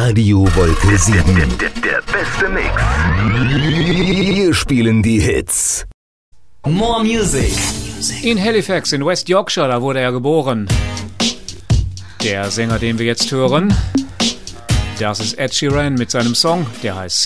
Radio Wolke 7. Der beste Mix. Wir spielen die Hits. More Music. In Halifax in West Yorkshire, da wurde er geboren. Der Sänger, den wir jetzt hören, das ist Ed Sheeran mit seinem Song, der heißt